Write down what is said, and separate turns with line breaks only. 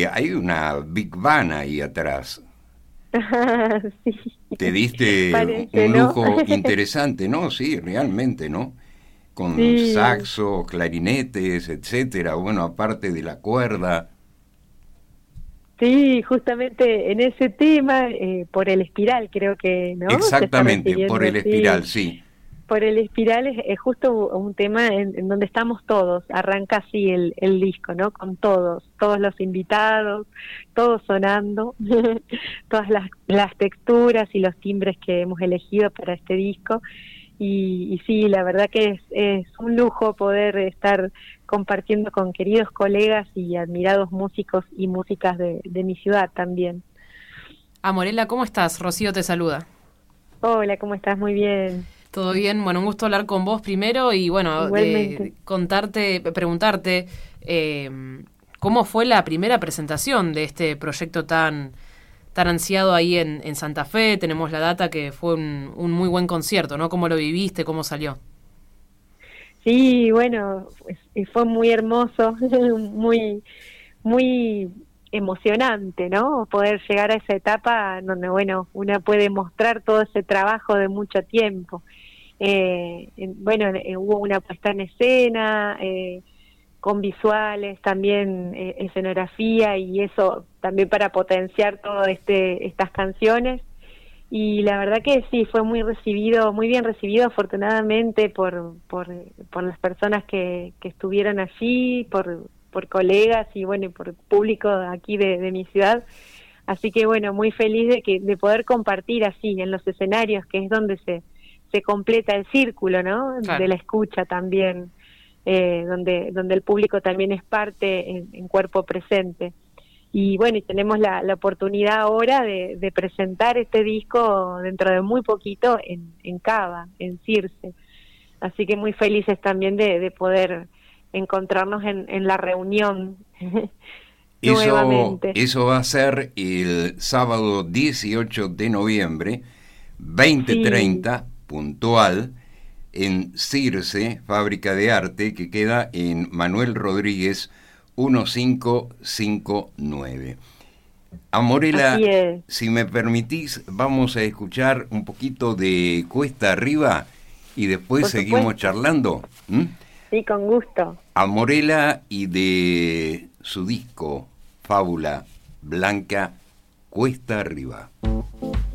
hay una Big Bang ahí atrás.
Sí,
Te diste
parece,
un
¿no?
lujo interesante, ¿no? Sí, realmente, ¿no? Con
Sí,
saxo, clarinetes, etcétera. Bueno, aparte de la cuerda.
sí, justamente en ese tema, por el espiral creo que, ¿no? Se está
Exactamente, por
refiriendo,
el
sí.
espiral, sí.
Por el espiral es justo un tema en donde estamos todos, arranca así el disco, ¿no? Con todos los invitados, todos sonando, todas las texturas y los timbres que hemos elegido para este disco. Y sí, la verdad que es un lujo poder estar compartiendo con queridos colegas y admirados músicos y músicas de mi ciudad también.
Morela, ¿cómo estás? Rocío te saluda.
Hola, ¿cómo estás? Muy bien.
¿Todo bien? Bueno, un gusto hablar con vos primero y bueno,
Igualmente.
preguntarte cómo fue la primera presentación de este proyecto tan ansiado ahí en Santa Fe. Tenemos la data que fue un muy buen concierto, ¿no? ¿Cómo lo viviste? ¿Cómo salió?
Sí, bueno, fue muy hermoso, muy, muy emocionante, ¿no? Poder llegar a esa etapa donde, bueno, una puede mostrar todo ese trabajo de mucho tiempo. Bueno, hubo una puesta en escena, con visuales, también escenografía y eso también para potenciar todo estas canciones. Y la verdad que sí, fue muy recibido, muy bien recibido afortunadamente por las personas que estuvieron allí, por colegas y bueno, y por público aquí de mi ciudad. Así que bueno, muy feliz de poder compartir así en los escenarios, que es donde se completa el círculo, ¿no? De
Claro.
la escucha también, donde el público también es parte en cuerpo presente. Y bueno, y tenemos la oportunidad ahora de presentar este disco dentro de muy poquito en Cava, en Circe. Así que muy felices también de poder encontrarnos en la reunión nuevamente.
Eso va a ser el sábado 18 de noviembre, veinte
Sí,
treinta puntual, en Circe, Fábrica de Arte, que queda en Manuel Rodríguez 1559.
así
Amorela,
es.
si me permitís, vamos a escuchar un poquito de Cuesta Arriba y después
Por
seguimos
supuesto.
charlando. ¿M?
Sí, con gusto.
Amorela y de su disco Fábula Blanca, Cuesta Arriba.